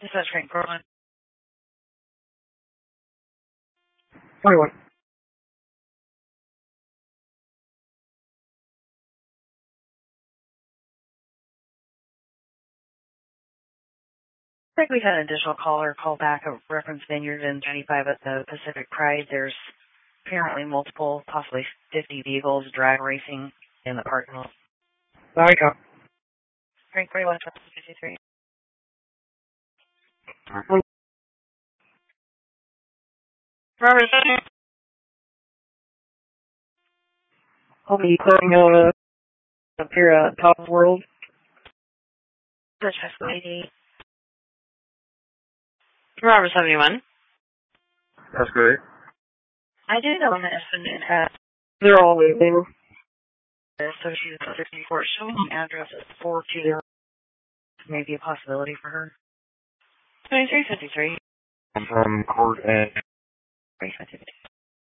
This is Frank Portland. 21. I think we had an additional caller call back a reference vineyard in 95 at the Pacific Pride. There's apparently multiple, possibly 50 vehicles drag racing in the parking lot. Sorry, go. Frank 41, 53. Robert, I'll be calling up here at Top World. Search ID. Robert 71. That's great. I do know that Espen has They're all leaving. associated with 64 showing the address at 420. Maybe a possibility for her. 2353. From Court and 352.